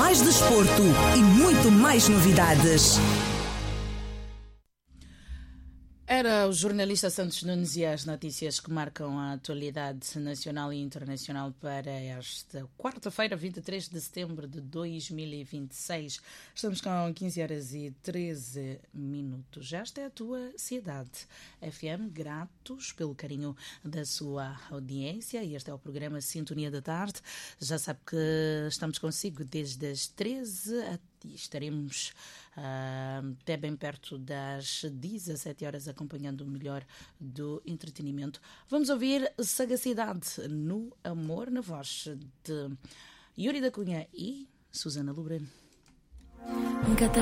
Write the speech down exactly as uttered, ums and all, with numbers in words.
mais desporto e muito mais novidades. Era o jornalista Santos Nunes e as notícias que marcam a atualidade nacional e internacional para esta quarta-feira, vinte e três de setembro de dois mil e vinte e seis. Estamos com quinze horas e treze minutos. Esta é a tua cidade F M. Gratos pelo carinho da sua audiência. E este é o programa Sintonia da Tarde. Já sabe que estamos consigo desde as treze e estaremos uh, até bem perto das dezassete horas acompanhando o melhor do entretenimento. Vamos ouvir Sagacidade no Amor, na voz de Yuri da Cunha e Susana Lubrano.